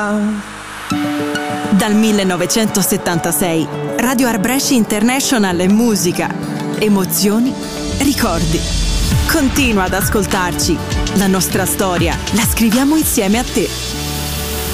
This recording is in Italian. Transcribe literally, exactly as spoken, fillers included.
Dal millenovecentosettantasei Radio Art Brescia International è musica, emozioni, ricordi. Continua ad ascoltarci. La nostra storia la scriviamo insieme a te.